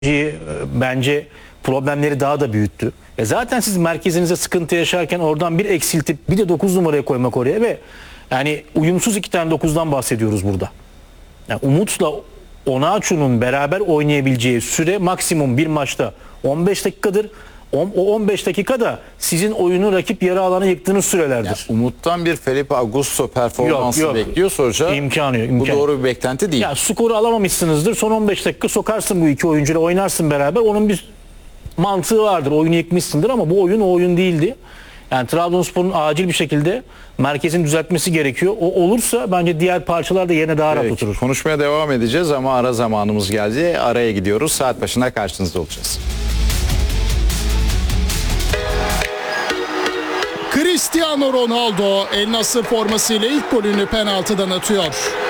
bence problemleri daha da büyüttü. Zaten siz merkezinize sıkıntı yaşarken oradan bir eksiltip bir de 9 numaraya koymak oraya ve yani uyumsuz 2 tane 9'dan bahsediyoruz burada. Yani Umut'la Onaçu'nun beraber oynayabileceği süre maksimum bir maçta 15 dakikadır. O 15 dakikada sizin oyunu rakip yarı alana yıktığınız sürelerdir. Yani Umut'tan bir Felipe Augusto performansı Yok. bekliyor hoca. İmkanı yok. Bu doğru bir beklenti değil. Ya skoru alamamışsınızdır. Son 15 dakika sokarsın bu iki oyuncuyla, oynarsın beraber. Onun bir mantığı vardır. Oyunu yıkmışsındır ama bu oyun o oyun değildi. Yani Trabzonspor'un acil bir şekilde merkezin düzeltmesi gerekiyor. O olursa bence diğer parçalar da yerine daha rahat Peki, oturur. konuşmaya devam edeceğiz ama ara zamanımız geldi. Araya gidiyoruz. Saat başına karşınızda olacağız. Cristiano Ronaldo El Nassr formasıyla ilk golünü penaltıdan atıyor.